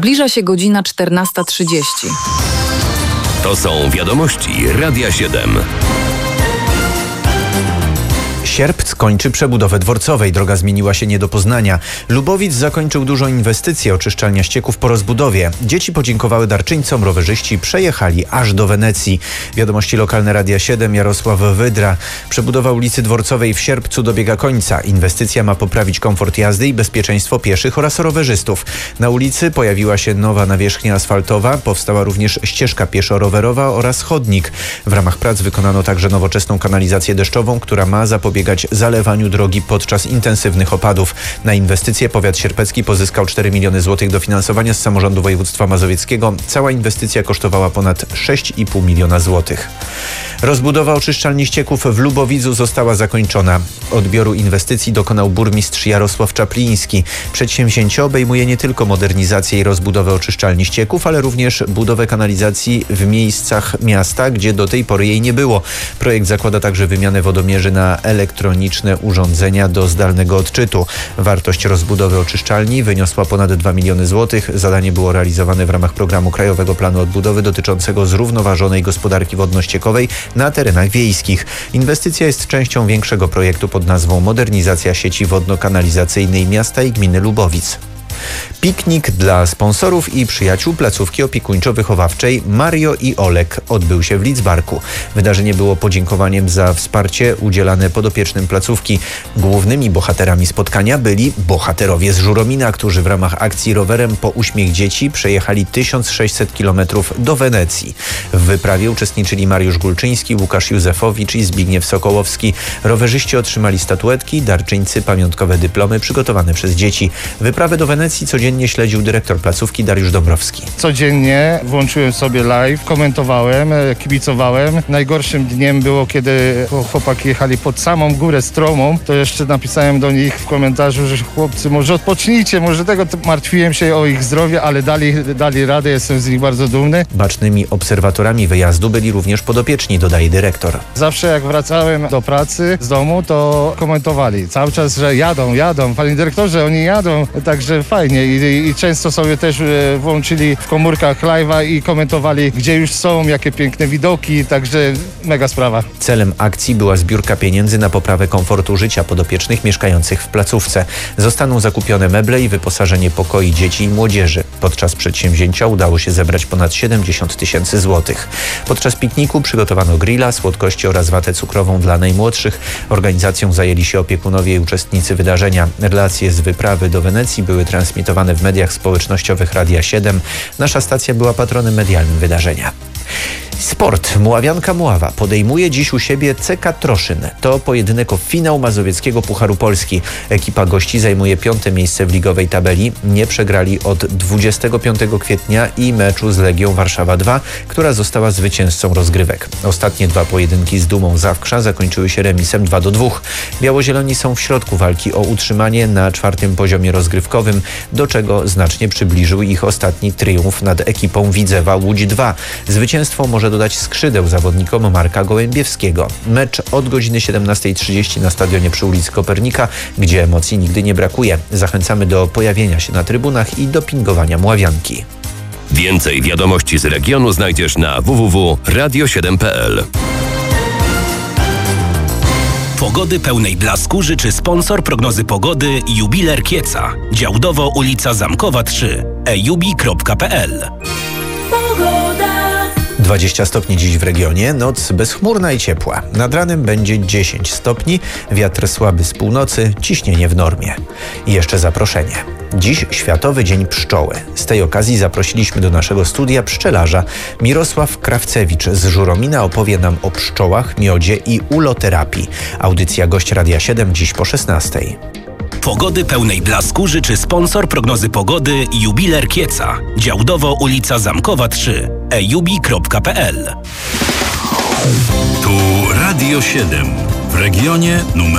Zbliża się godzina 14:30. To są wiadomości Radia 7. Sierpc kończy przebudowę dworcowej. Droga zmieniła się nie do poznania. Lubowic zakończył dużą inwestycję oczyszczalnia ścieków po rozbudowie. Dzieci podziękowały darczyńcom, rowerzyści przejechali aż do Wenecji. Wiadomości lokalne Radia 7, Jarosław Wydra. Przebudowa ulicy Dworcowej w Sierpcu dobiega końca. Inwestycja ma poprawić komfort jazdy i bezpieczeństwo pieszych oraz rowerzystów. Na ulicy pojawiła się nowa nawierzchnia asfaltowa, powstała również ścieżka pieszo-rowerowa oraz chodnik. W ramach prac wykonano także nowoczesną kanalizację deszczową, która ma zapobiegać zalewaniu drogi podczas intensywnych opadów. Na inwestycje powiat sierpecki pozyskał 4 miliony złotych dofinansowania z samorządu województwa mazowieckiego. Cała inwestycja kosztowała ponad 6,5 miliona złotych. Rozbudowa oczyszczalni ścieków w Lubowidzu została zakończona. Odbioru inwestycji dokonał burmistrz Jarosław Czapliński. Przedsięwzięcie obejmuje nie tylko modernizację i rozbudowę oczyszczalni ścieków, ale również budowę kanalizacji w miejscach miasta, gdzie do tej pory jej nie było. Projekt zakłada także wymianę wodomierzy na elektroniczne urządzenia do zdalnego odczytu. Wartość rozbudowy oczyszczalni wyniosła ponad 2 miliony złotych. Zadanie było realizowane w ramach programu Krajowego Planu Odbudowy dotyczącego zrównoważonej gospodarki wodno-ściekowej na terenach wiejskich. Inwestycja jest częścią większego projektu pod nazwą Modernizacja sieci wodno-kanalizacyjnej miasta i gminy Lubowic. Piknik dla sponsorów i przyjaciół placówki opiekuńczo-wychowawczej Mario i Olek odbył się w Lidzbarku. Wydarzenie było podziękowaniem za wsparcie udzielane podopiecznym placówki. Głównymi bohaterami spotkania byli bohaterowie z Żuromina, którzy w ramach akcji Rowerem po uśmiech dzieci przejechali 1600 km do Wenecji. W wyprawie uczestniczyli Mariusz Gulczyński, Łukasz Józefowicz i Zbigniew Sokołowski. Rowerzyści otrzymali statuetki, darczyńcy pamiątkowe dyplomy przygotowane przez dzieci. Wyprawę do Wenecji codziennie śledził dyrektor placówki Dariusz Dąbrowski. Codziennie włączyłem sobie live, komentowałem, kibicowałem. Najgorszym dniem było, kiedy chłopaki jechali pod samą górę stromą. To jeszcze napisałem do nich w komentarzu, że chłopcy, może odpocznijcie, może tego martwiłem się o ich zdrowie, ale dali radę, jestem z nich bardzo dumny. Bacznymi obserwatorami wyjazdu byli również podopieczni, dodaje dyrektor. Zawsze jak wracałem do pracy z domu, to komentowali cały czas, że jadą. Panie dyrektorze, oni jadą, także fajnie. I często sobie też włączyli w komórkach live'a i komentowali, gdzie już są, jakie piękne widoki, także mega sprawa. Celem akcji była zbiórka pieniędzy na poprawę komfortu życia podopiecznych mieszkających w placówce. Zostaną zakupione meble i wyposażenie pokoi dzieci i młodzieży. Podczas przedsięwzięcia udało się zebrać ponad 70 000 złotych. Podczas pikniku przygotowano grilla, słodkości oraz watę cukrową dla najmłodszych. Organizacją zajęli się opiekunowie i uczestnicy wydarzenia. Relacje z wyprawy do Wenecji były transmitowane w mediach społecznościowych Radia 7. Nasza stacja była patronem medialnym wydarzenia. Sport. Muławianka Mława podejmuje dziś u siebie CK Troszyn. To pojedynek o finał Mazowieckiego Pucharu Polski. Ekipa gości zajmuje 5. miejsce w ligowej tabeli. Nie przegrali od 25 kwietnia i meczu z Legią Warszawa 2, która została zwycięzcą rozgrywek. Ostatnie 2 pojedynki z Dumą Zawkrza zakończyły się remisem 2-2. Białozieloni są w środku walki o utrzymanie na 4. poziomie rozgrywkowym, do czego znacznie przybliżył ich ostatni triumf nad ekipą Widzewa Łódź 2. Zwycięstwo może dodać skrzydeł zawodnikom Marka Gołębiewskiego. Mecz od godziny 17:30 na stadionie przy ulicy Kopernika, gdzie emocji nigdy nie brakuje. Zachęcamy do pojawienia się na trybunach i dopingowania Mławianki. Więcej wiadomości z regionu znajdziesz na www.radio7.pl. Pogody pełnej blasku życzy sponsor prognozy pogody Jubiler Kieca. Działdowo ulica Zamkowa 3. ejubi.pl. 20 stopni dziś w regionie, noc bezchmurna i ciepła. Nad ranem będzie 10 stopni, wiatr słaby z północy, ciśnienie w normie. I jeszcze zaproszenie. Dziś Światowy Dzień Pszczoły. Z tej okazji zaprosiliśmy do naszego studia pszczelarza. Mirosław Krawcewicz z Żuromina opowie nam o pszczołach, miodzie i uloterapii. Audycja Gość Radia 7 dziś po 16:00. Pogody pełnej blasku życzy sponsor prognozy pogody Jubiler Kieca. Działdowo ulica Zamkowa 3. ejubi.pl. Tu Radio 7 w regionie numer